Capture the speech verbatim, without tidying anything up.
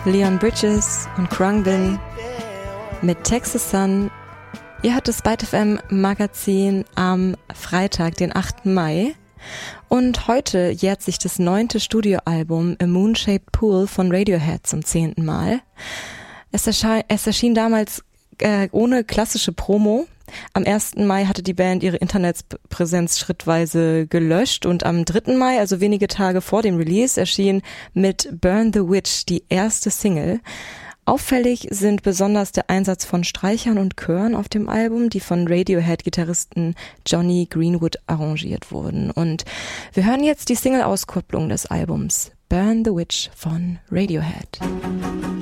Leon Bridges und Khruangbin mit Texas Sun. Ihr hört das Byte F M Magazin am Freitag, den achten Mai. Und heute jährt sich das neunte Studioalbum A Moon-Shaped Pool von Radiohead zum zehnten Mal. Es, ersche- es erschien damals äh, ohne klassische Promo. Am ersten Mai hatte die Band ihre Internetpräsenz schrittweise gelöscht und am dritten Mai, also wenige Tage vor dem Release, erschien mit Burn the Witch die erste Single. Auffällig sind besonders der Einsatz von Streichern und Chören auf dem Album, die von Radiohead-Gitarristen Jonny Greenwood arrangiert wurden. Und wir hören jetzt die Single-Auskopplung des Albums Burn the Witch von Radiohead.